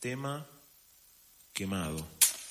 Tema Quemado.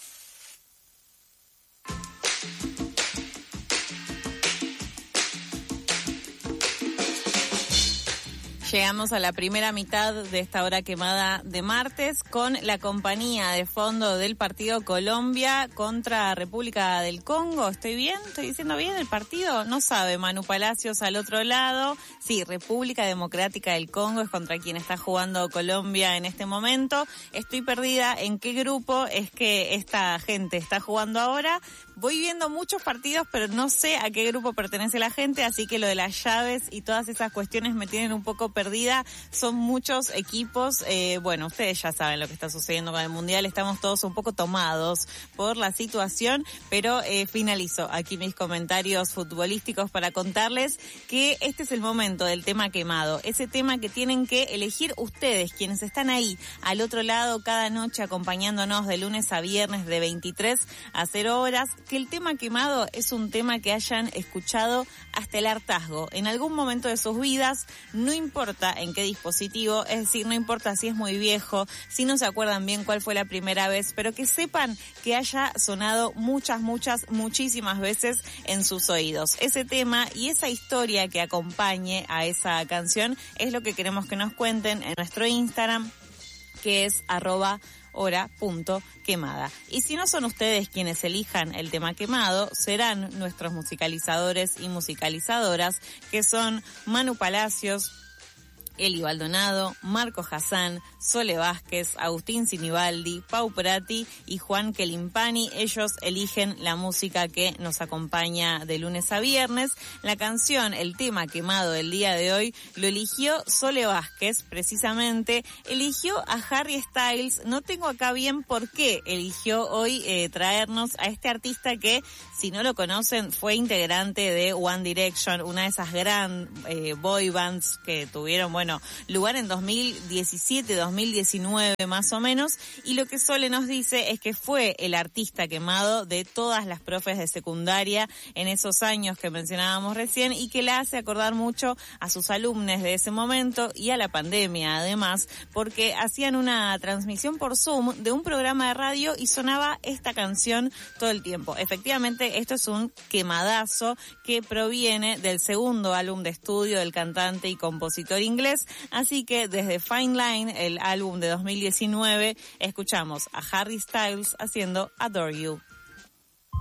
Llegamos a la primera mitad de esta hora quemada de martes con la compañía de fondo del partido Colombia contra República del Congo. ¿Estoy bien? ¿Estoy diciendo bien el partido? No sabe Manu Palacios al otro lado. Sí, República Democrática del Congo es contra quien está jugando Colombia en este momento. Estoy perdida en qué grupo es que esta gente está jugando ahora. Voy viendo muchos partidos, pero no sé a qué grupo pertenece la gente, así que lo de las llaves y todas esas cuestiones me tienen un poco perdida. Son muchos equipos. Bueno, ustedes ya saben lo que está sucediendo con el Mundial. Estamos todos un poco tomados por la situación, pero finalizo aquí mis comentarios futbolísticos para contarles que este es el momento del tema quemado. Ese tema que tienen que elegir ustedes, quienes están ahí, al otro lado, cada noche acompañándonos de lunes a viernes de 23 a 0 horas, que el tema quemado es un tema que hayan escuchado hasta el hartazgo en algún momento de sus vidas, no importa en qué dispositivo, es decir, no importa si es muy viejo, si no se acuerdan bien cuál fue la primera vez, pero que sepan que haya sonado muchísimas veces en sus oídos. Ese tema y esa historia que acompañe a esa canción es lo que queremos que nos cuenten en nuestro Instagram, que es @hora.quemada. Y si no son ustedes quienes elijan el tema quemado, serán nuestros musicalizadores y musicalizadoras, que son Manu Palacios, Eli Baldonado, Marco Hassan, Sole Vázquez, Agustín Sinibaldi, Pau Prati y Juan Kelimpani. Ellos eligen la música que nos acompaña de lunes a viernes. La canción, el tema quemado del día de hoy, lo eligió Sole Vázquez, precisamente. Eligió a Harry Styles. No tengo acá bien por qué eligió hoy traernos a este artista que, si no lo conocen, fue integrante de One Direction, una de esas gran boy bands que tuvieron, lugar en 2017, 2019 más o menos, y lo que Sole nos dice es que fue el artista quemado de todas las profes de secundaria en esos años que mencionábamos recién, y que la hace acordar mucho a sus alumnos de ese momento y a la pandemia además, porque hacían una transmisión por Zoom de un programa de radio y sonaba esta canción todo el tiempo. Efectivamente, esto es un quemadazo que proviene del segundo álbum de estudio del cantante y compositor inglés. Así que desde Fine Line, el álbum de 2019, escuchamos a Harry Styles haciendo Adore You.